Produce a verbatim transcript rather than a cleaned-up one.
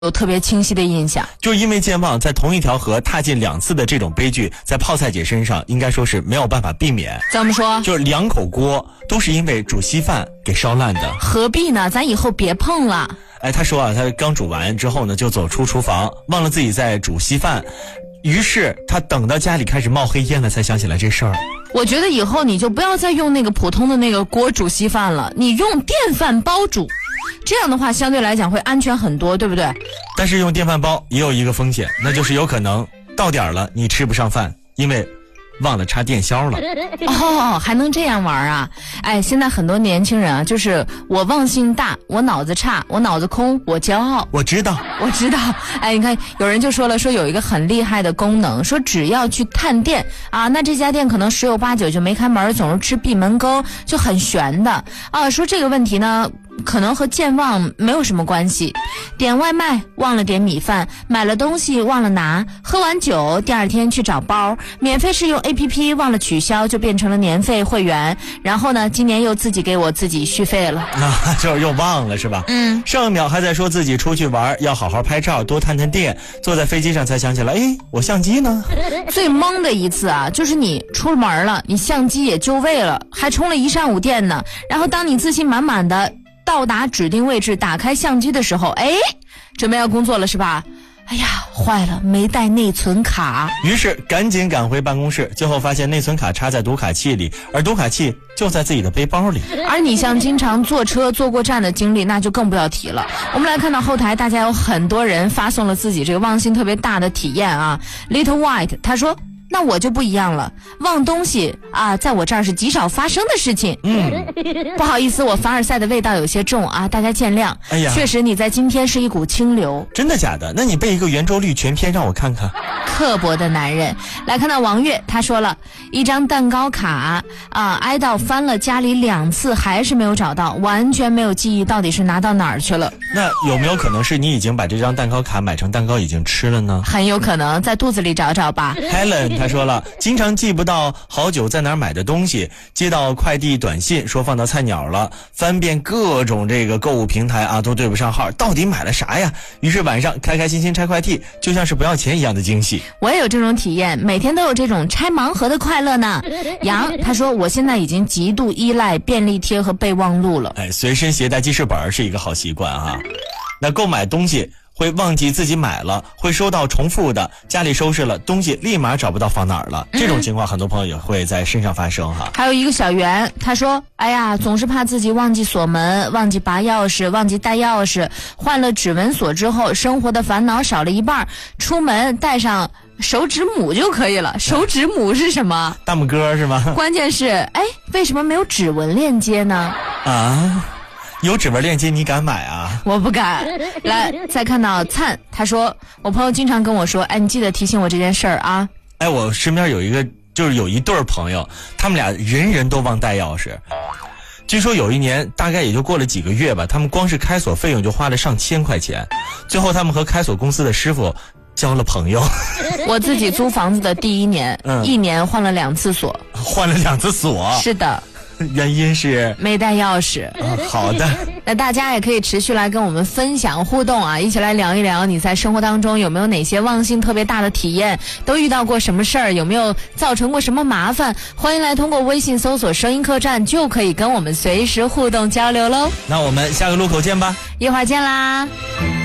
有特别清晰的印象。 就是因为健忘在同一条河踏进两次的这种悲剧，在泡菜姐身上应该说是没有办法避免。 怎么说？ 就是两口锅都是因为煮稀饭给烧烂的。 何必呢？咱以后别碰了。 哎，他说啊，他刚煮完之后呢，就走出厨房，忘了自己在煮稀饭，于是他等到家里开始冒黑烟了，才想起来这事儿。 我觉得以后你就不要再用那个普通的那个锅煮稀饭了，你用电饭煲煮，这样的话相对来讲会安全很多，对不对？ 但是用电饭煲也有一个风险，那就是有可能到点了你吃不上饭，因为忘了插电销了。 哦，还能这样玩啊？哎，现在很多年轻人啊，就是我忘性大，我脑子差，我脑子空，我骄傲。 我知道， 我知道。哎，你看有人就说了，说有一个很厉害的功能，说只要去探店啊，那这家店可能十有八九就没开门，总是吃闭门羹，就很悬的啊。说这个问题呢，可能和健忘没有什么关系。点外卖忘了点米饭，买了东西忘了拿，喝完酒第二天去找包，免费试用 A P P 忘了取消，就变成了年费会员，然后呢今年又自己给我自己续费了。 啊，就是又忘了是吧？ 嗯， 上一秒还在说自己出去玩要好好拍照，多探探店，坐在飞机上才想起来，哎，我相机呢？ 最懵的一次啊，就是你出了门了，你相机也就位了，还充了一上午电呢，然后当你自信满满的到达指定位置，打开相机的时候，哎，准备要工作了是吧？哎呀，坏了，没带内存卡。 于是赶紧赶回办公室，最后发现内存卡插在读卡器里，而读卡器就在自己的背包里。 而你像经常坐车坐过站的经历，那就更不要提了。我们来看到后台，大家有很多人发送了自己这个忘性特别大的体验啊。Little White 他说，那我就不一样了，忘东西啊，在我这儿是极少发生的事情。 嗯， 不好意思，我凡尔赛的味道有些重啊，大家见谅。 哎呀， 确实你在今天是一股清流。 真的假的？那你背一个圆周率全篇让我看看。 刻薄的男人。来看到王月，他说了一张蛋糕卡啊，挨到翻了家里两次还是没有找到，完全没有记忆到底是拿到哪儿去了。 那有没有可能是你已经把这张蛋糕卡买成蛋糕已经吃了呢？ 很有可能，在肚子里找找吧。 Helen 他说了，经常记不到好久在哪儿买的东西，接到快递短信说放到菜鸟了，翻遍各种这个购物平台啊，都对不上号，到底买了啥呀？于是晚上开开心心拆快递，就像是不要钱一样的惊喜。 我也有这种体验，每天都有这种拆盲盒的快乐呢。杨他说，我现在已经极度依赖便利贴和备忘录了。 哎，随身携带记事本是一个好习惯啊。那购买东西会忘记自己买了，会收到重复的，家里收拾了东西立马找不到放哪儿了，这种情况很多朋友也会在身上发生哈。 还有一个小袁，他说，哎呀，总是怕自己忘记锁门，忘记拔钥匙，忘记带钥匙，换了指纹锁之后，生活的烦恼少了一半，出门带上手指母就可以了。手指母是什么？ 大拇哥是吗？ 关键是，哎，为什么没有指纹链接呢？ 啊，有指纹链接你敢买啊？ 我不敢。来，再看到灿，他说，我朋友经常跟我说，哎，你记得提醒我这件事儿啊。 哎，我身边有一个，就是有一对朋友，他们俩人人都忘带钥匙。据说有一年，大概也就过了几个月吧，他们光是开锁费用就花了上千块钱，最后他们和开锁公司的师傅交了朋友。 我自己租房子的第一年， 嗯、 一年换了两次锁。 换了两次锁？ 是的。 原因是没带钥匙、 哦、好的。 那大家也可以持续来跟我们分享互动啊，一起来聊一聊你在生活当中有没有哪些忘性特别大的体验，都遇到过什么事儿，有没有造成过什么麻烦，欢迎来通过微信搜索声音客栈，就可以跟我们随时互动交流喽。 那我们下个路口见吧， 一会儿见啦。